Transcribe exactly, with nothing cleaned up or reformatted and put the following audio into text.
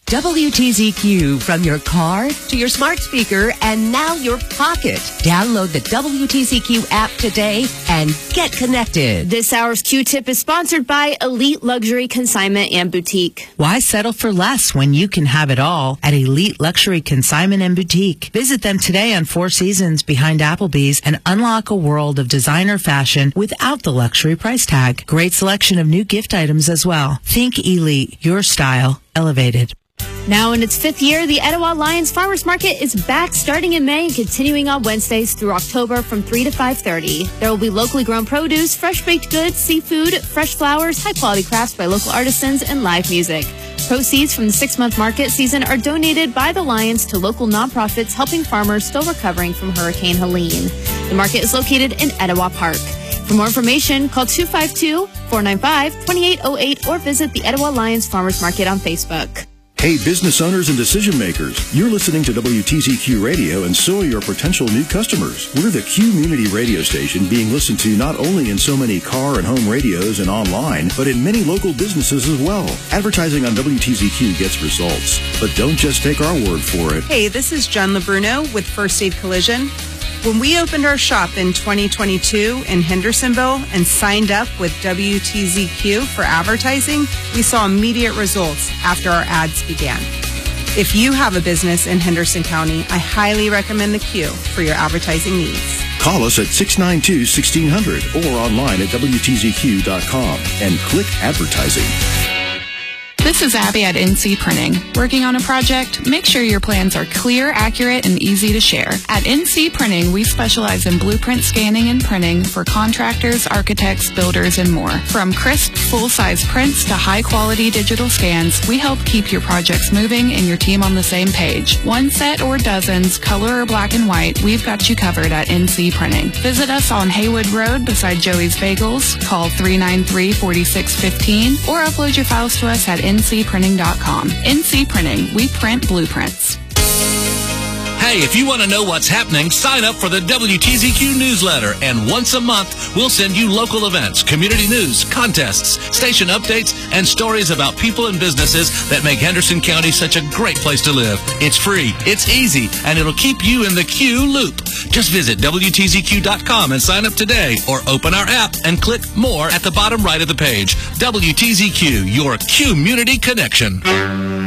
W T Z Q from your car to your smart speaker and now your pocket. Download the W T Z Q app today and get connected. This hour's Q-Tip is sponsored by Elite Luxury Consignment and Boutique. Why settle for less when you can have it all at Elite Luxury Consignment and Boutique? Visit them today on Four Seasons behind Applebee's and unlock a world of designer fashion without the luxury price tag. Great selection of new gift items as well. Think Elite, your style elevated. Now in its fifth year, the Etowah Lions Farmers Market is back starting in May and continuing on Wednesdays through October from three to five thirty. There will be locally grown produce, fresh baked goods, seafood, fresh flowers, high-quality crafts by local artisans, and live music. Proceeds from the six-month market season are donated by the Lions to local nonprofits helping farmers still recovering from Hurricane Helene. The market is located in Etowah Park. For more information, call two five two, four nine five, two eight zero eight or visit the Etowah Lions Farmers Market on Facebook. Hey, business owners and decision makers, you're listening to W T Z Q Radio, and so are your potential new customers. We're the Q-Munity radio station being listened to not only in so many car and home radios and online, but in many local businesses as well. Advertising on W T Z Q gets results, but don't just take our word for it. Hey, this is Jen LeBruno with First Aid Collision. When we opened our shop in twenty twenty-two in Hendersonville and signed up with W T Z Q for advertising, we saw immediate results after our ads began. If you have a business in Henderson County, I highly recommend the Q for your advertising needs. Call us at six nine two, one six zero zero or online at W T Z Q dot com and click advertising. This is Abby at N C Printing. Working on a project? Make sure your plans are clear, accurate, and easy to share. At N C Printing, we specialize in blueprint scanning and printing for contractors, architects, builders, and more. From crisp, full-size prints to high-quality digital scans, we help keep your projects moving and your team on the same page. One set or dozens, color or black and white, we've got you covered at N C Printing. Visit us on Haywood Road beside Joey's Bagels. Call three nine three, four six one five or upload your files to us at N C printing dot com. N C Printing, we print blueprints. Hey, if you want to know what's happening, sign up for the W T Z Q newsletter, and once a month, we'll send you local events, community news, contests, station updates, and stories about people and businesses that make Henderson County such a great place to live. It's free, it's easy, and it'll keep you in the Q loop. Just visit W T Z Q dot com and sign up today, or open our app and click More at the bottom right of the page. W T Z Q, your Q-Munity connection.